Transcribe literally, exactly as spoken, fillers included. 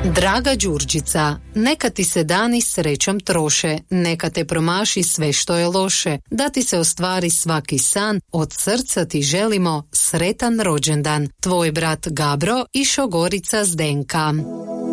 Draga Đurđica, neka ti se dani srećom troše, neka te promaši sve što je loše, da ti se ostvari svaki san, od srca ti želimo sretan rođendan. Tvoj brat Gabro i šogorica Zdenka.